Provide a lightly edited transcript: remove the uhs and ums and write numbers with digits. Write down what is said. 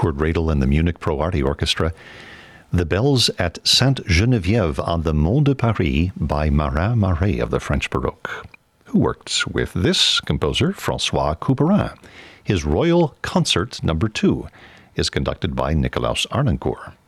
Kurt Radel and the Munich Pro Arte Orchestra. The Bells at Sainte-Geneviève on the Mont de Paris by Marin Marais of the French Baroque, who worked with this composer, François Couperin. His Royal Concert No. 2 is conducted by Nicolaus Arnoncourt.